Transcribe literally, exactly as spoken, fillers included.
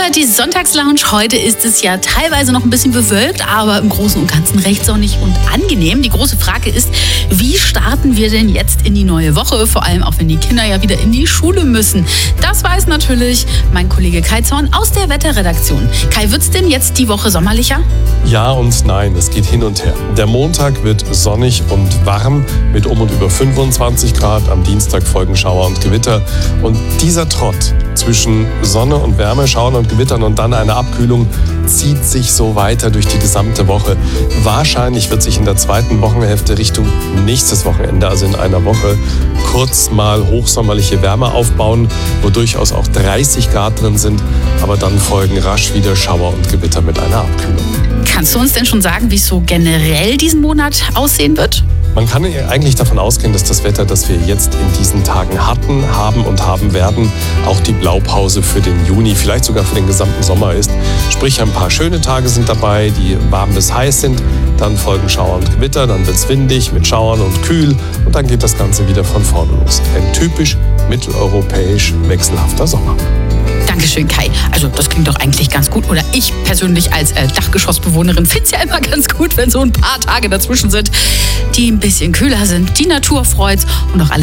hört die Sonntagslounge. Heute ist es ja teilweise noch ein bisschen bewölkt, aber im Großen und Ganzen recht sonnig und angenehm. Die große Frage ist, wie starten wir denn jetzt in die neue Woche? Vor allem auch, wenn die Kinder ja wieder in die Schule müssen. Das weiß natürlich mein Kollege Kai Zorn aus der Wetterredaktion. Kai, wird's denn jetzt die Woche sommerlicher? Ja und nein, es geht hin und her. Der Montag wird sonnig und warm mit um und über fünfundzwanzig Grad. Am Dienstag folgen Schauer und Gewitter. Und dieser Trott zwischen Sonne und Wärme, Schauern und Gewittern und dann eine Abkühlung zieht sich so weiter durch die gesamte Woche. Wahrscheinlich wird sich in der zweiten Wochenhälfte Richtung nächstes Wochenende, also in einer Woche, kurz mal hochsommerliche Wärme aufbauen, wo durchaus auch dreißig Grad drin sind. Aber dann folgen rasch wieder Schauer und Gewitter mit einer Abkühlung. Kannst du uns denn schon sagen, wie es so generell diesen Monat aussehen wird? Man kann eigentlich davon ausgehen, dass das Wetter, das wir jetzt in diesen Tagen hatten, haben und haben werden, auch die Blaupause für den Juni, vielleicht sogar für den gesamten Sommer ist. Sprich, ein paar schöne Tage sind dabei, die warm bis heiß sind. Dann folgen Schauer und Gewitter, dann wird es windig mit Schauern und kühl und dann geht das Ganze wieder von vorne los. Ein typisch mitteleuropäisch wechselhafter Sommer. Dankeschön, Kai. Also das klingt doch eigentlich ganz gut. Oder ich persönlich als äh, Dachgeschossbewohnerin finde es ja immer ganz gut, wenn so ein paar Tage dazwischen sind, die ein bisschen kühler sind. Die Natur freut's und auch alle